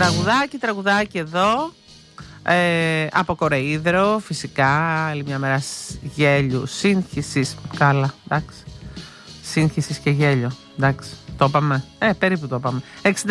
Τραγουδάκι εδώ. Από Κορεΐδρο, φυσικά. Άλλη μια μέρα γέλιου, σύγχυσης. Καλά, εντάξει. Σύγχυσης και γέλιο. Εντάξει, το είπαμε. Περίπου το είπαμε.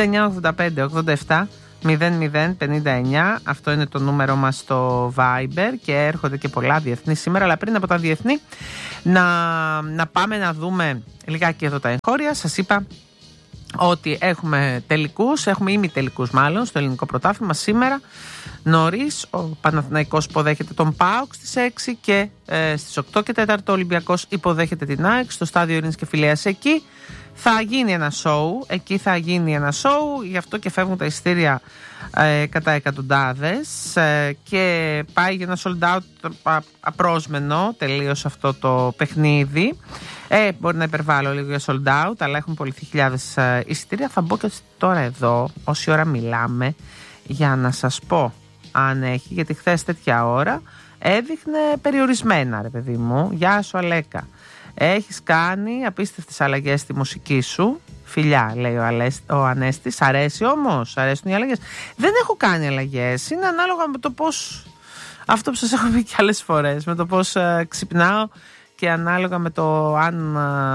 69-85-87-00-59. Αυτό είναι το νούμερο μας στο Viber. Και έρχονται και πολλά διεθνή σήμερα. Αλλά πριν από τα διεθνή, να πάμε να δούμε λιγάκι εδώ τα εγχώρια. Σας είπα ότι έχουμε τελικούς, έχουμε ημιτελικούς μάλλον στο ελληνικό πρωτάθλημα σήμερα. Νωρίς ο Παναθηναϊκός υποδέχεται τον ΠΑΟΚ στις 6 και στις 8 και 4 ο Ολυμπιακός υποδέχεται την ΑΕΚ στο στάδιο Ειρήνης και Φιλίας. Εκεί θα γίνει ένα σόου, γι' αυτό και φεύγουν τα εισιτήρια κατά εκατοντάδες και πάει για ένα sold out απρόσμενο τελείως αυτό το παιχνίδι. Μπορεί να υπερβάλλω λίγο για sold out, αλλά έχουν πωληθεί χιλιάδες εισιτήρια. Θα μπω και τώρα εδώ, όση ώρα μιλάμε, για να σας πω αν έχει, γιατί χθες τέτοια ώρα έδειχνε περιορισμένα, ρε παιδί μου. Γεια σου Αλέκα, έχεις κάνει απίστευτες αλλαγές στη μουσική σου. Φιλιά, λέει ο Ανέστης. Αρέσουν οι αλλαγές? Δεν έχω κάνει αλλαγές. Είναι ανάλογα με το πώς, αυτό που σας έχω πει και άλλες φορές, με το πώς ξυπνάω και ανάλογα με το αν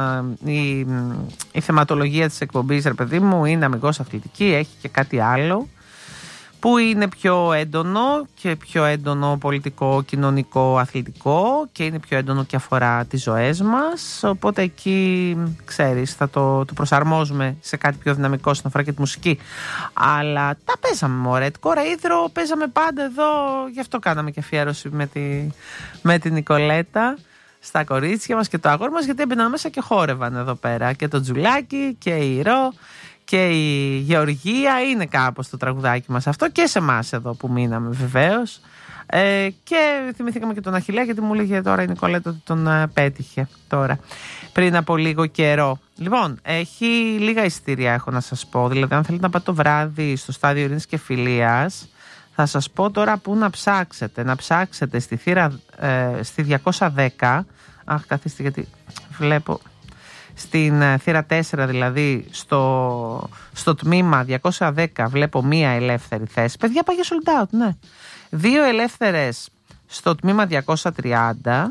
η θεματολογία της εκπομπής, ρε παιδί μου, είναι αμιγώς αθλητική, έχει και κάτι άλλο που είναι πιο έντονο και πιο έντονο πολιτικό, κοινωνικό, αθλητικό και είναι πιο έντονο και αφορά τις ζωές μας, οπότε εκεί ξέρεις θα το προσαρμόζουμε σε κάτι πιο δυναμικό στην αφορά και τη μουσική, αλλά τα παίζαμε μωρέ, Κορεΐδρο παίζαμε πάντα εδώ, γι' αυτό κάναμε και αφιέρωση με την Νικολέτα στα κορίτσια μας και το αγόρι μας, γιατί έμπαιναν μέσα και χόρευαν εδώ πέρα και το Τζουλάκι και η Ρο και η Γεωργία. Είναι κάπως το τραγουδάκι μας αυτό και σε εμάς εδώ που μείναμε βεβαίως. Και θυμηθήκαμε και τον Αχιλλέα, γιατί μου λέγε τώρα η Νικολέτα ότι τον πέτυχε τώρα πριν από λίγο καιρό. Λοιπόν, έχει λίγα εισιτήρια έχω να σας πω, δηλαδή αν θέλετε να πάτε το βράδυ στο στάδιο Ειρήνης και Φιλίας, θα σας πω τώρα που να ψάξετε. Να ψάξετε στη θύρα στη 210. Αχ, καθίστε γιατί βλέπω στην θύρα 4, δηλαδή στο τμήμα 210 βλέπω μία ελεύθερη θέση. Παιδιά, πάει για sold out, ναι. 2 ελεύθερες στο τμήμα 230,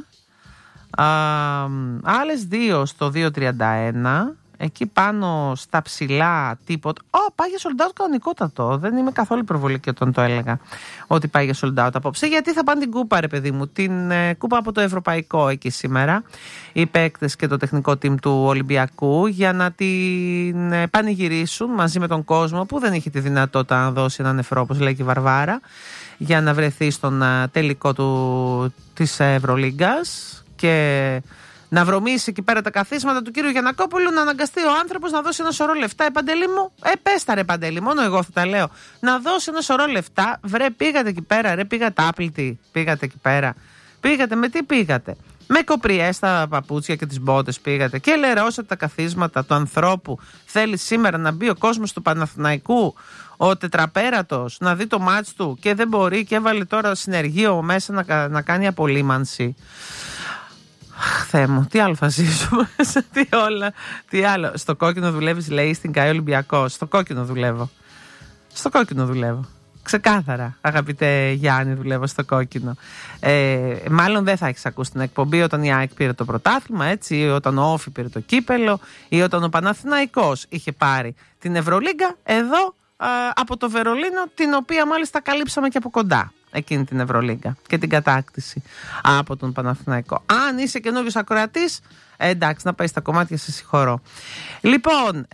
άλλες 2 στο 231. Εκεί πάνω στα ψηλά τίποτα. Πάει για sold out κανονικότατο. Δεν είμαι καθόλου υπερβολική όταν το έλεγα ότι πάει για sold out απόψε. Γιατί θα πάνε την κούπα, ρε παιδί μου. Την κούπα από το Ευρωπαϊκό εκεί σήμερα. Οι παίκτες και το τεχνικό team του Ολυμπιακού, για να την πανηγυρίσουν μαζί με τον κόσμο που δεν είχε τη δυνατότητα να δώσει ένα νεφρό, όπως λέει και η Βαρβάρα, για να βρεθεί στον τελικό της Ευρωλίγκας και να βρωμίσει εκεί πέρα τα καθίσματα του κύριου Γιαννακόπουλου, να αναγκαστεί ο άνθρωπος να δώσει ένα σωρό λεφτά. Παντελή μου, πες τα ρε Παντελή, μόνο εγώ θα τα λέω. Να δώσει ένα σωρό λεφτά. Βρε, πήγατε εκεί πέρα, ρε, πήγατε άπλητοι. Πήγατε εκεί πέρα. Πήγατε, με τι πήγατε? Με κοπριές στα παπούτσια και τις μπότες πήγατε και λερώσατε τα καθίσματα του ανθρώπου. Θέλει σήμερα να μπει ο κόσμος του Παναθηναϊκού, ο τετραπέρατος, να δει το μάτς του και δεν μπορεί και έβαλε τώρα συνεργείο μέσα να κάνει απολύμανση. Θεέ μου, τι άλλο θα ζήσουμε, τι άλλο. Στο κόκκινο δουλεύεις, λέει, στην ΚΑΕ Ολυμπιακός. Στο κόκκινο δουλεύω. Ξεκάθαρα, αγαπητέ Γιάννη, δουλεύω στο κόκκινο. Μάλλον δεν θα έχεις ακούσει την εκπομπή όταν η ΑΕΚ πήρε το πρωτάθλημα, έτσι, ή όταν ο Όφι πήρε το κύπελο, ή όταν ο Παναθηναϊκός είχε πάρει την Ευρωλίγκα εδώ από το Βερολίνο, την οποία μάλιστα καλύψαμε και από κοντά. Εκείνη την Ευρωλίγκα και την κατάκτηση από τον Παναθηναϊκό. Αν είσαι καινούριος ακροατής, εντάξει, να πάει στα κομμάτια, σε συγχωρώ. Λοιπόν,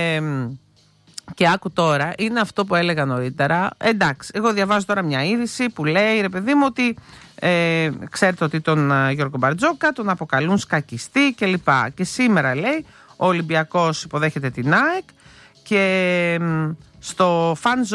και άκου τώρα, είναι αυτό που έλεγα νωρίτερα. Εντάξει, εγώ διαβάζω τώρα μια είδηση που λέει, ρε παιδί μου, ότι ξέρετε ότι τον Γιώργο Μπαρτζόκα τον αποκαλούν σκακιστή κλπ. Και σήμερα, λέει, ο Ολυμπιακός υποδέχεται την ΑΕΚ και στο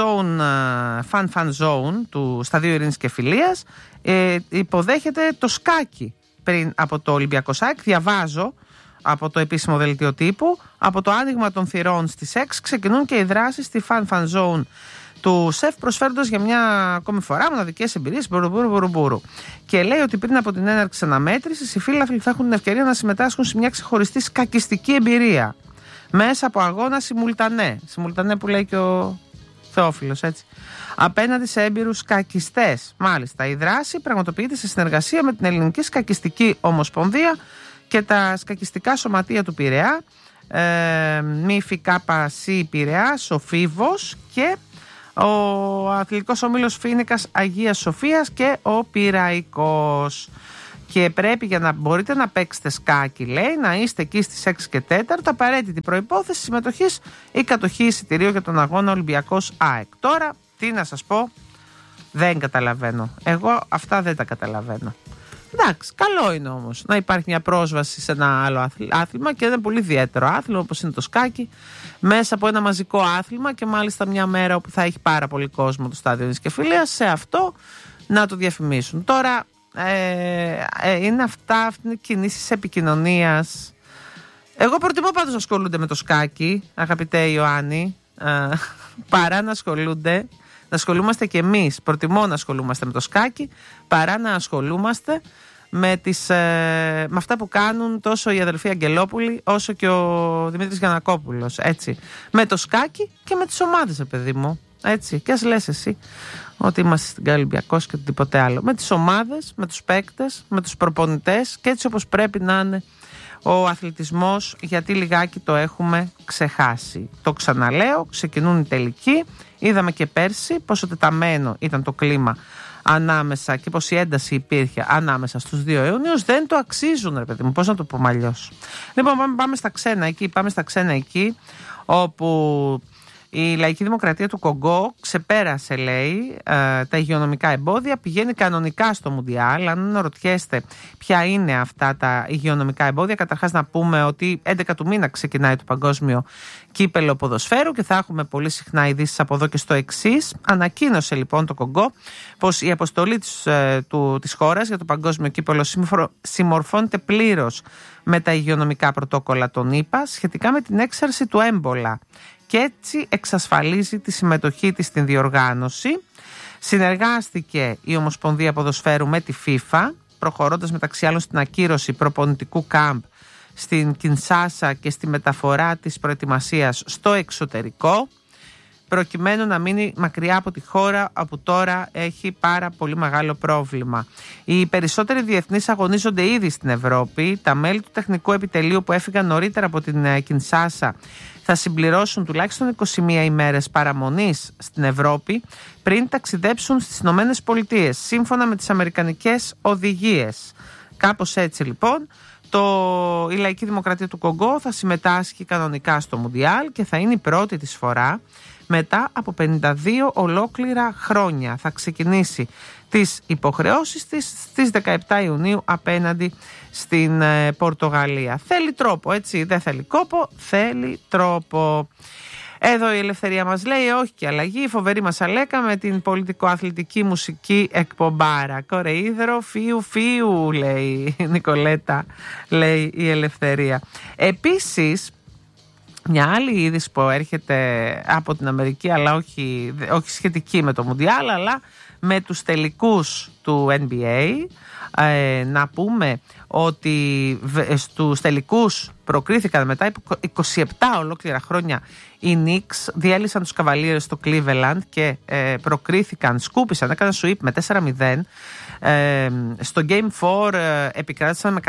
fan zone του Σταδίου Ειρήνης και Φιλίας υποδέχεται το σκάκι πριν από το Ολυμπιακό ΣΑΕΚ. Διαβάζω από το επίσημο δελτίο τύπου: από το άνοιγμα των θυρών στις 6 ξεκινούν και οι δράσεις στη fan zone του ΣΕΦ, προσφέροντας για μια ακόμη φορά μοναδικές εμπειρίες μπουρου. Και λέει ότι πριν από την έναρξη αναμέτρησης οι φίλαθλοι θα έχουν την ευκαιρία να συμμετάσχουν σε μια ξεχωριστή σκακιστική εμπειρία μέσα από αγώνα simultané που λέει και Θεόφιλος, έτσι. Απέναντι σε έμπειρους σκακιστές. Μάλιστα, η δράση πραγματοποιείται σε συνεργασία με την Ελληνική Σκακιστική Ομοσπονδία και τα σκακιστικά σωματεία του Πειραιά, ΜΥΦΙ ΚΑΠΑΣΥ Πειραιάς, ο Φίβος και ο Αθλητικός Ομίλος Φοίνικας Αγίας Σοφίας και ο Πειραϊκός. Και πρέπει, για να μπορείτε να παίξετε σκάκι, λέει, να είστε εκεί στις 6 και 4, απαραίτητη προϋπόθεση συμμετοχής ή κατοχή εισιτηρίου για τον αγώνα Ολυμπιακός ΑΕΚ. Τώρα, τι να σας πω, δεν καταλαβαίνω. Εγώ αυτά δεν τα καταλαβαίνω. Εντάξει, καλό είναι όμως να υπάρχει μια πρόσβαση σε ένα άλλο άθλημα και ένα πολύ ιδιαίτερο άθλημα όπως είναι το σκάκι, μέσα από ένα μαζικό άθλημα και μάλιστα μια μέρα όπου θα έχει πάρα πολύ κόσμο το στάδιο της Κεφυλίας, σε αυτό να το διαφημίσουν. Τώρα είναι αυτά είναι κινήσεις επικοινωνίας. Εγώ προτιμώ πάντως να ασχολούνται με το σκάκι, αγαπητέ Ιωάννη, παρά να ασχολούμαστε κι εμείς. Προτιμώ να ασχολούμαστε με το σκάκι παρά να ασχολούμαστε με αυτά που κάνουν τόσο η αδελφή Αγγελόπουλη όσο και ο Δημήτρης Γιαννακόπουλος, έτσι. Με το σκάκι και με τις ομάδες, παιδί μου, έτσι. Και ας λες εσύ ότι είμαστε στην Ολυμπιακός και τίποτε άλλο. Με τις ομάδες, με τους παίκτες, με τους προπονητές και έτσι όπως πρέπει να είναι ο αθλητισμός, γιατί λιγάκι το έχουμε ξεχάσει. Το ξαναλέω, ξεκινούν οι τελικοί. Είδαμε και πέρσι πόσο τεταμένο ήταν το κλίμα ανάμεσα και πόση ένταση υπήρχε ανάμεσα στους δύο αιώνιους. Δεν το αξίζουν, ρε παιδί μου, πώς να το πούμε αλλιώς. Λοιπόν, πάμε στα ξένα εκεί, όπου η Λαϊκή Δημοκρατία του Κονγκό ξεπέρασε, λέει, τα υγειονομικά εμπόδια, πηγαίνει κανονικά στο Μουντιάλ. Αν ρωτιέστε ποια είναι αυτά τα υγειονομικά εμπόδια, καταρχάς να πούμε ότι 11 του μήνα ξεκινάει το Παγκόσμιο Κύπελλο Ποδοσφαίρου και θα έχουμε πολύ συχνά ειδήσεις από εδώ και στο εξής. Ανακοίνωσε λοιπόν το Κονγκό πως η αποστολή της χώρας για το Παγκόσμιο Κύπελλο συμμορφώνεται πλήρως με τα υγειονομικά πρωτόκολλα των ΗΠΑ σχετικά με την έξαρση του έμπολα και έτσι εξασφαλίζει τη συμμετοχή της στην διοργάνωση. Συνεργάστηκε η Ομοσπονδία Ποδοσφαίρου με τη FIFA, προχωρώντας μεταξύ άλλων στην ακύρωση προπονητικού κάμπ στην Κινσάσα και στη μεταφορά της προετοιμασίας στο εξωτερικό, προκειμένου να μείνει μακριά από τη χώρα όπου τώρα έχει πάρα πολύ μεγάλο πρόβλημα. Οι περισσότεροι διεθνείς αγωνίζονται ήδη στην Ευρώπη. Τα μέλη του τεχνικού επιτελείου που έφυγαν νωρίτερα από την Κινσάσα θα συμπληρώσουν τουλάχιστον 21 ημέρες παραμονής στην Ευρώπη πριν ταξιδέψουν στις Ηνωμένες Πολιτείες, σύμφωνα με τις αμερικανικές οδηγίες. Κάπως έτσι λοιπόν η Λαϊκή Δημοκρατία του Κονγκό θα συμμετάσχει κανονικά στο Μουντιάλ και θα είναι η πρώτη της φορά μετά από 52 ολόκληρα χρόνια. Θα ξεκινήσει τις υποχρεώσεις της στις 17 Ιουνίου απέναντι στην Πορτογαλία. Θέλει τρόπο, έτσι, δεν θέλει κόπο, θέλει τρόπο. Εδώ η Ελευθερία μας λέει όχι και αλλαγή, η φοβερή μας Αλέκα με την πολιτικο-αθλητική μουσική εκπομπάρα. Κορεΐδρο φίου, λέει η Νικολέτα, λέει η Ελευθερία. Επίσης, μια άλλη είδηση που έρχεται από την Αμερική, αλλά όχι σχετική με το Μουντιάλ, αλλά με τους τελικούς του NBA, να πούμε ότι στους τελικούς προκρίθηκαν μετά 27 ολόκληρα χρόνια οι Knicks, διέλυσαν τους Cavaliers στο Cleveland και προκρίθηκαν, σκούπισαν, έκαναν sweep με 4-0. Στο Game 4 επικράτησαν με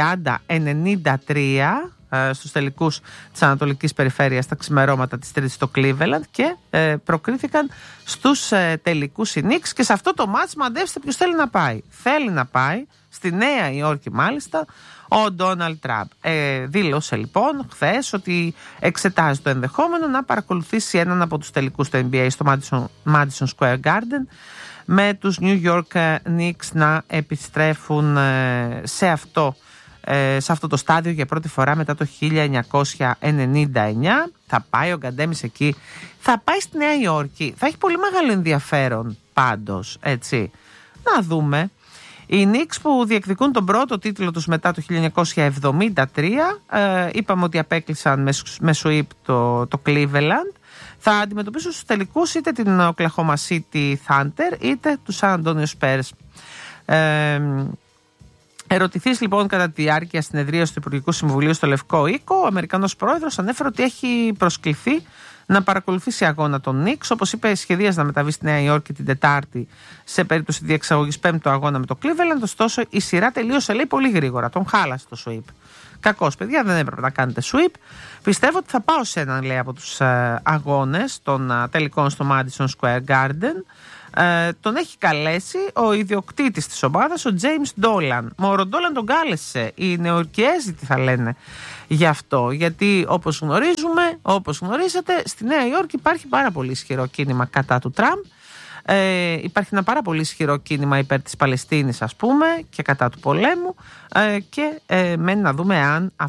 130-93 στους τελικούς της Ανατολικής Περιφέρειας τα ξημερώματα της Τρίτης στο Cleveland και προκρίθηκαν στους τελικούς οι Knicks και σε αυτό το μάτς μαντέψτε ποιος θέλει να πάει. Θέλει να πάει στη Νέα Υόρκη μάλιστα ο Ντόναλντ Τραμπ. Δήλωσε λοιπόν χθες ότι εξετάζει το ενδεχόμενο να παρακολουθήσει έναν από τους τελικούς του NBA στο Madison Square Garden με τους New York Knicks να επιστρέφουν σε αυτό το στάδιο για πρώτη φορά μετά το 1999. Θα πάει ο Γκαντέμις εκεί, θα πάει στη Νέα Υόρκη, θα έχει πολύ μεγάλο ενδιαφέρον πάντως, έτσι. Να δούμε. Οι Knicks που διεκδικούν τον πρώτο τίτλο τους μετά το 1973, είπαμε ότι απέκλεισαν με sweep το Cleveland, θα αντιμετωπίσουν στους τελικούς είτε την Oklahoma City Thunder είτε τους San Antonio Spurs. Ερωτηθείς λοιπόν κατά τη διάρκεια συνεδρίας του Υπουργικού Συμβουλίου στο Λευκό Οίκο, ο Αμερικανός πρόεδρος ανέφερε ότι έχει προσκληθεί να παρακολουθήσει αγώνα των Knicks. Όπως είπε, σχεδίαζε να μεταβεί στη Νέα Υόρκη την Τετάρτη σε περίπτωση διεξαγωγής 5ου αγώνα με το Cleveland. Ωστόσο, η σειρά τελείωσε, λέει, πολύ γρήγορα. Τον χάλασε το sweep. Κακός, παιδιά, δεν έπρεπε να κάνετε sweep. Πιστεύω ότι θα πάω σε έναν, λέει, από τους αγώνες των τελικών στο Madison Square Garden. Τον έχει καλέσει ο ιδιοκτήτης της ομάδας, ο James Dolan. Μα ο Dolan τον κάλεσε. Οι Νεοϊορκιέζοι τι θα λένε γι' αυτό? Γιατί όπως γνωρίζετε, στη Νέα Υόρκη υπάρχει πάρα πολύ ισχυρό κίνημα κατά του Τραμπ. Υπάρχει ένα πάρα πολύ ισχυρό κίνημα υπέρ της Παλαιστίνης, ας πούμε, και κατά του πολέμου, και μένει να δούμε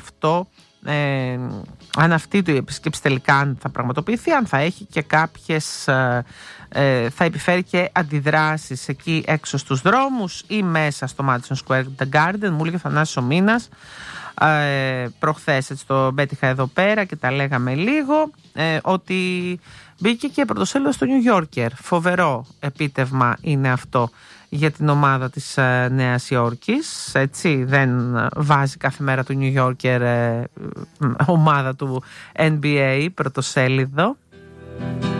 αν αυτή του η επίσκεψη τελικά θα πραγματοποιηθεί, αν θα έχει και κάποιες, θα επιφέρει και αντιδράσεις εκεί έξω στους δρόμους ή μέσα στο Madison Square Garden. Μου έλεγε ο Θανάσης ο Μήνας προχθές, έτσι το πέτυχα εδώ πέρα και τα λέγαμε λίγο, ότι μπήκε και πρωτοσέλιδο στο New Yorker. Φοβερό επίτευγμα είναι αυτό για την ομάδα της Νέας Υόρκης. Έτσι, δεν βάζει κάθε μέρα του New Yorker ομάδα του NBA πρωτοσέλιδο.